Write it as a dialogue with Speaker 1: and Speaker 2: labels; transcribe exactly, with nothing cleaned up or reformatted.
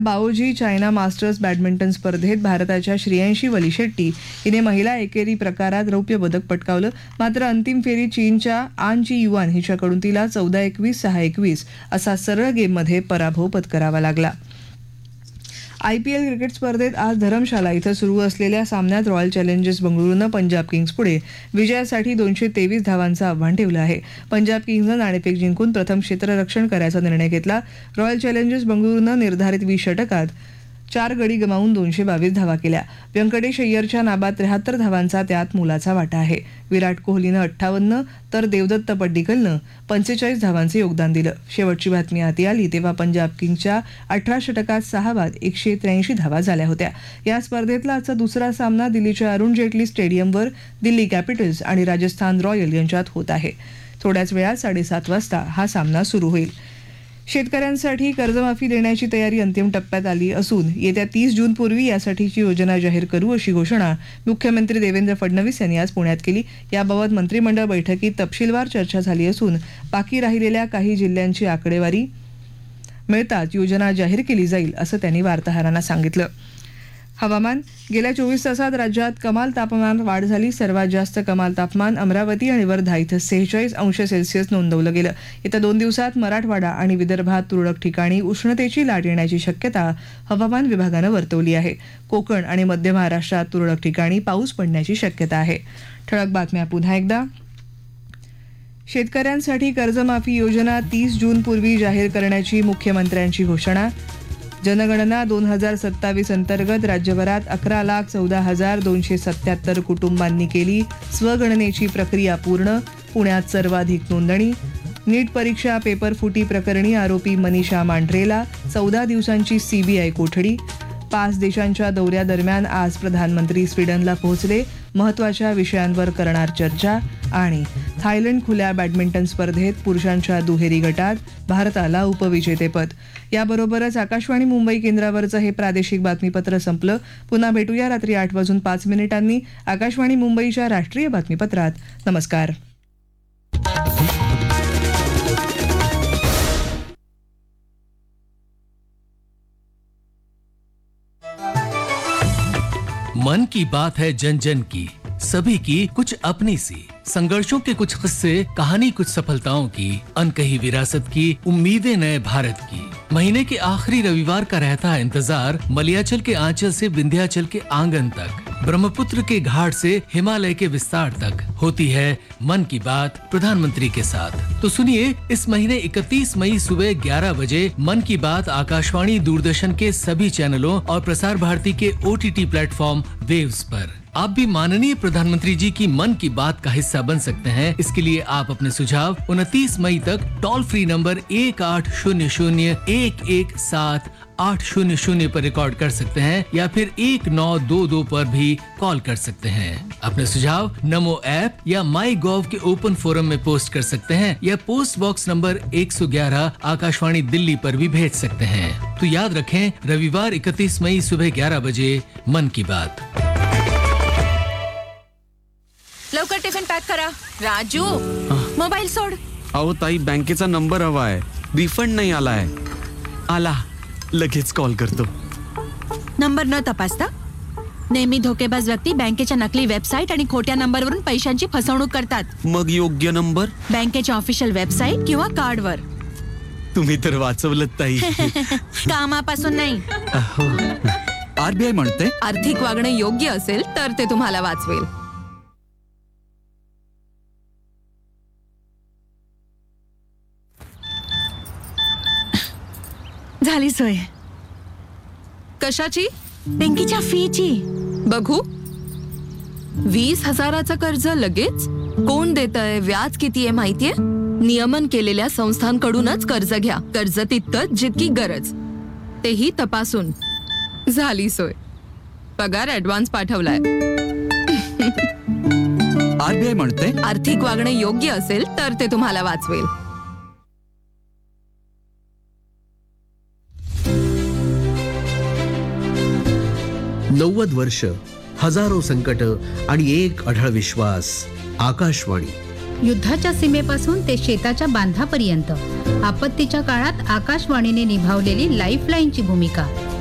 Speaker 1: बाओजी China masters badminton स्पर्धेत भारताच्या श्रेयांशी वलीशेट्टी हिने महिला एकेरी प्रकारात रौप्य पदक पटकावलं. मात्र अंतिम फेरीत चीनच्या आन ची युआन हिच्याकडून तिला चौदा एकवीस सहा एकवीस असा सरळ गेममध्ये पराभव पत्करावा लागला. आयपीएल क्रिकेट स्पर्धेत आज धरमशाला इथं सुरू असलेल्या सामन्यात रॉयल चॅलेंजर्स बंगळुरूनं पंजाब किंग्स पुढे विजयासाठी दोनशे तेवीस धावांचं आव्हान ठेवलं आहे. पंजाब किंग्सनं नाणेफेक जिंकून प्रथम क्षेत्ररक्षण करायचा निर्णय घेतला. रॉयल चॅलेंजर्स बंगळुरूनं निर्धारित वीस षटकात चार गडी गमावून दोनशे बावीस धावा केल्या. व्यंकटेश अय्यरच्या नाबाद त्र्याहत्तर धावांचा त्यात मोलाचा वाटा आहे. विराट कोहलीनं अठ्ठावन्न तर देवदत्त पड्डीकलनं पंचेचाळीस धावांचं योगदान दिलं. शेवटची बातमी हाती आली तेव्हा पंजाब किंग्सच्या अठरा षटकात सहा बाद एकशे त्र्याऐंशी धावा झाल्या होत्या. या स्पर्धेतला आजचा दुसरा सामना दिल्लीच्या अरुण जेटली स्टेडियमवर दिल्ली कॅपिटल्स आणि राजस्थान रॉयल यांच्यात होत आहे. थोड्याच वेळात साडेसात वाजता हा सामना सुरू होईल. शेतकऱ्यांसाठी कर्जमाफी देण्याची तयारी अंतिम टप्प्यात आली असून येत्या तीस जून पूर्वी यासाठीची योजना जाहीर करू अशी घोषणा मुख्यमंत्री देवेंद्र फडणवीस यांनी आज पुण्यात केली. याबाबत मंत्रिमंडळ बैठकीत तपशीलवार चर्चा झाली असून बाकी राहिलेल्या काही जिल्ह्यांची आकडेवारी मिळताच योजना जाहीर केली जाईल असं त्यांनी वार्ताहरांना सांगितलं. हवामान. गेल्या चोवीस तासात राज्यात कमाल तापमान वाढ झाली. सर्वात जास्त कमाल तापमान अमरावती आणि वर्धा इथं सेहेचाळीस अंश सेल्सिअस नोंदवलं गेलं. येत्या दोन दिवसात मराठवाडा आणि विदर्भात तुरळक ठिकाणी उष्णतेची लाट येण्याची शक्यता हवामान विभागानं वर्तवली आहे. कोकण आणि मध्य महाराष्ट्रात तुरळक ठिकाणी पाऊस पडण्याची शक्यता आहे. ठळक बातम्या पुन्हा एकदा. शेतकऱ्यांसाठी कर्जमाफी योजना तीस जून पूर्वी जाहीर करण्याची मुख्यमंत्र्यांची घोषणा. जनगणना दोन हजार सत्तावीस अंतर्गत राज्यभरात अकरा लाख चौदा हजार दोनशे सत्याहत्तर कुटुंबांनी केली स्वगणनेची प्रक्रिया पूर्ण. पुण्यात सर्वाधिक नोंदणी. नीट परीक्षा पेपर फुटी प्रकरणी आरोपी मनीषा मांढरेला चौदा दिवसांची सीबीआय कोठडी. पाच देशांच्या दौऱ्यादरम्यान आज प्रधानमंत्री स्वीडनला पोहोचले. महत्त्वाच्या विषयांवर करणार चर्चा. आणि थायलंड खुल्या बॅडमिंटन स्पर्धेत पुरुषांच्या दुहेरी गटात भारताला उपविजेतेपद. याबरोबरच आकाशवाणी मुंबई केंद्रावरचं हे प्रादेशिक बातमीपत्र संपलं. पुन्हा भेटूया रात्री आठ वाजून पाच मिनिटांनी आकाशवाणी मुंबईच्या राष्ट्रीय बातमीपत्रात. नमस्कार.
Speaker 2: मन की बात है जन जन की, सभी की कुछ अपनी सी, संघर्षों के कुछ किस्से, कहानी कुछ सफलताओं की, अनकही विरासत की, उम्मीदें नए भारत की. महीने के आखिरी रविवार का रहता है इंतजार मलयाचल के आंचल से विंध्याचल के आंगन तक, ब्रह्मपुत्र के घाट से हिमालय के विस्तार तक होती है मन की बात प्रधानमंत्री के साथ. तो सुनिए इस महीने इकतीस मई सुबह ग्यारह बजे मन की बात आकाशवाणी दूरदर्शन के सभी चैनलों और प्रसार भारती के ओटीटी प्लेटफॉर्म वेव्स पर. आप भी माननीय प्रधानमंत्री जी की मन की बात का हिस्सा बन सकते हैं. इसके लिए आप अपने सुझाव उनतीस मई तक टोल फ्री नंबर एक आठ शून्य शून्य एक एक सात आठ शून्य शून्य पर रिकॉर्ड कर सकते हैं या फिर एक नौ दो दो पर भी कॉल कर सकते हैं. अपने सुझाव नमो ऐप या माई गॉव के ओपन फोरम में पोस्ट कर सकते हैं या पोस्ट बॉक्स नंबर एक सौ ग्यारह आकाशवाणी दिल्ली पर भी भेज सकते हैं. तो याद रखें रविवार इकतीस मई सुबह ग्यारह बजे मन की बात.
Speaker 3: लवकर टिफिन पॅक करा. राजू मोबाईल सोड.
Speaker 4: अहो ताई बँकेचा नंबर हवा आहे. रिफंड नाही आलाय. आला लगेच कॉल करतो.
Speaker 3: नंबर न तपासता नेहमी धोकेबाज व्यक्ती बँकेच्या नकली वेबसाईट आणि खोट्या नंबरवरून पैशांची फसवणूक करतात.
Speaker 4: मग योग्य नंबर
Speaker 3: बँकेच्या ऑफिशियल वेबसाईट किंवा कार्डवर.
Speaker 4: तुम्ही तर वाचवलत ताई.
Speaker 3: कामापासून नाही.
Speaker 4: आरबीआय म्हणते
Speaker 3: आर्थिक वागणं योग्य असेल तर ते तुम्हाला वाचवेल. झाली सोय. कशाची? बँकेच्या फीची. बघू. वीस हजाराचं कर्ज लगेच कोण देतंय, व्याज किती आहे माहितीये? नियमन केलेल्या संस्थांकडूनच कर्ज घ्या. कर्ज तितकंच जितकी गरज, तेही तपासून. झाली सोय. पगार ऍडव्हान्स पाठवलाय.
Speaker 4: आरबीआय म्हणते
Speaker 3: आर्थिक वागणं योग्य असेल तर ते तुम्हाला वाचवेल.
Speaker 5: नव्वद वर्ष, हजारो संकट आणि एक अढळ विश्वास. आकाशवाणी
Speaker 6: युद्धाच्या सीमेपासून ते शेताच्या बांधापर्यंत आपत्तीच्या काळात आकाशवाणीने निभावलेली लाईफलाईनची भूमिका